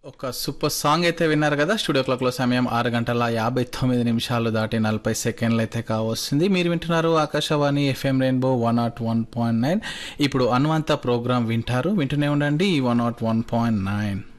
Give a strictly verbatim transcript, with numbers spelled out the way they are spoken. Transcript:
ఒక super song అయితే విన్నారు కదా. స్టూడియో క్లాక్లో సమయం ఆరు గంటల యాభై తొమ్మిది నిమిషాలు దాటి నలభై సెకండ్లు అయితే కావస్తుంది. మీరు వింటున్నారు Akashvani FM rainbow one not one point nine. ఇప్పుడు అన్వంత ప్రోగ్రామ్ వింటారు, వింటూనే ఉండండి one not one point nine.